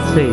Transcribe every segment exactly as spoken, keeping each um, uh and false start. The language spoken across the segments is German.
zehn.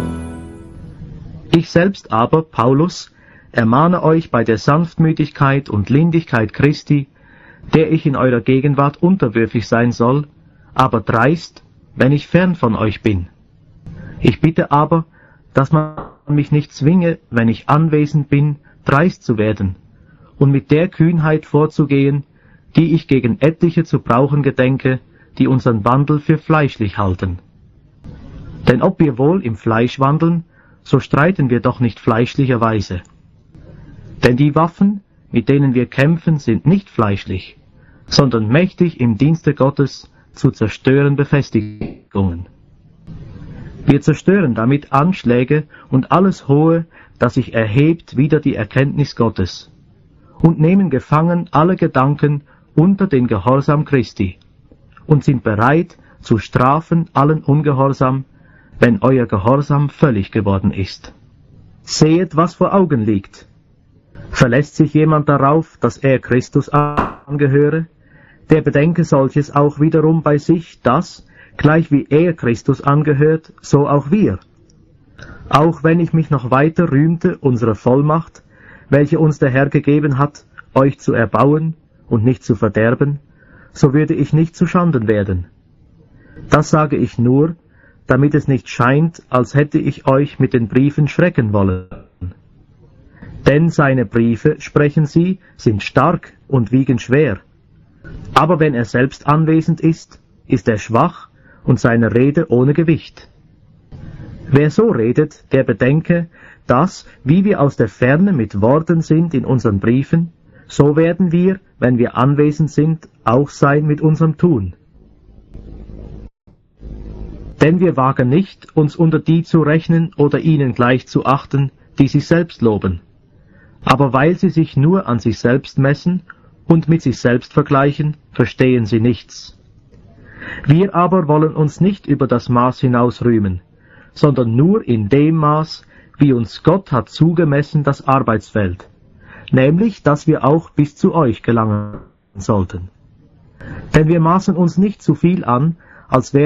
Ich selbst aber, Paulus, ermahne euch bei der Sanftmütigkeit und Lindigkeit Christi, der ich in eurer Gegenwart unterwürfig sein soll, aber dreist, wenn ich fern von euch bin. Ich bitte aber, dass man mich nicht zwinge, wenn ich anwesend bin, dreist zu werden und mit der Kühnheit vorzugehen, die ich gegen etliche zu brauchen gedenke, die unseren Wandel für fleischlich halten. Denn ob wir wohl im Fleisch wandeln, so streiten wir doch nicht fleischlicherweise. Denn die Waffen, mit denen wir kämpfen, sind nicht fleischlich, sondern mächtig im Dienste Gottes zu zerstören Befestigungen. Wir zerstören damit Anschläge und alles Hohe, das sich erhebt wider die Erkenntnis Gottes, und nehmen gefangen alle Gedanken unter den Gehorsam Christi, und sind bereit zu strafen allen Ungehorsam, wenn euer Gehorsam völlig geworden ist. Sehet, was vor Augen liegt. Verlässt sich jemand darauf, dass er Christus angehöre, der bedenke solches auch wiederum bei sich, dass, gleich wie er Christus angehört, so auch wir. Auch wenn ich mich noch weiter rühmte unserer Vollmacht, welche uns der Herr gegeben hat, euch zu erbauen und nicht zu verderben, so würde ich nicht zu Schanden werden. Das sage ich nur, damit es nicht scheint, als hätte ich euch mit den Briefen schrecken wollen. Denn seine Briefe, sprechen sie, sind stark und wiegen schwer. Aber wenn er selbst anwesend ist, ist er schwach und seine Rede ohne Gewicht. Wer so redet, der bedenke, dass, wie wir aus der Ferne mit Worten sind in unseren Briefen, so werden wir, wenn wir anwesend sind, auch sein mit unserem Tun. Denn wir wagen nicht, uns unter die zu rechnen oder ihnen gleich zu achten, die sich selbst loben. Aber weil sie sich nur an sich selbst messen und mit sich selbst vergleichen, verstehen sie nichts. Wir aber wollen uns nicht über das Maß hinaus rühmen, sondern nur in dem Maß, wie uns Gott hat zugemessen das Arbeitsfeld, nämlich, dass wir auch bis zu euch gelangen sollten. Denn wir maßen uns nicht zu viel an, als wäre